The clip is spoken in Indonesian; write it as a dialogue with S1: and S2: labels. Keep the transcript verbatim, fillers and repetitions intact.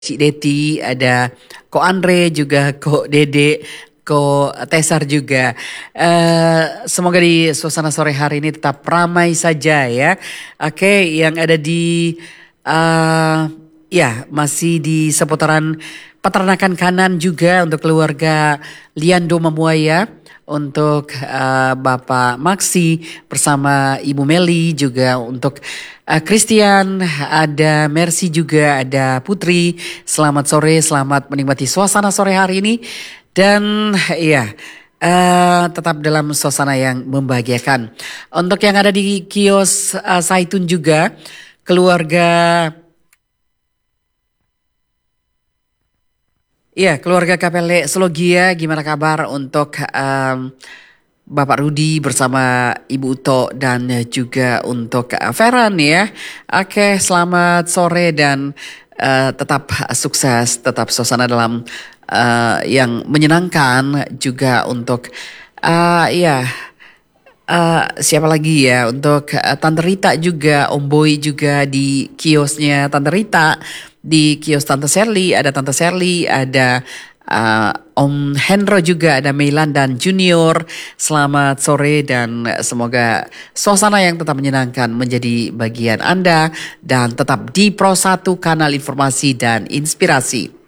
S1: Cik Deti, ada Ko Andre juga, Ko Dede, Ko Tesar juga. Eh, semoga di suasana sore hari ini tetap ramai saja ya. Oke, yang ada di eh ya masih di seputaran peternakan kanan juga untuk keluarga Liando Mamuaya, untuk eh, Bapak Maksi bersama Ibu Meli, juga untuk eh, Christian, ada Mercy juga, ada Putri. Selamat sore, selamat menikmati suasana sore hari ini. Dan ya, eh, tetap dalam suasana yang membahagiakan. Untuk yang ada di kios eh, Zaitun juga, keluarga Iya, keluarga Kapele Slogia, gimana kabar untuk em, Bapak Rudi bersama Ibu Uto dan juga untuk eh, Feran ya. Oke, selamat sore dan eh, tetap sukses, tetap suasana dalam eh, yang menyenangkan juga untuk eh ya eh, siapa lagi ya untuk eh, Tante Rita juga, Om Boy juga di kiosnya Tante Rita, di kios Tante Sherly, ada Tante Sherly, ada eh, Om Hendro juga, ada Meilan dan Junior. Selamat sore dan semoga suasana yang tetap menyenangkan menjadi bagian Anda dan tetap di Pro satu kanal informasi dan inspirasi.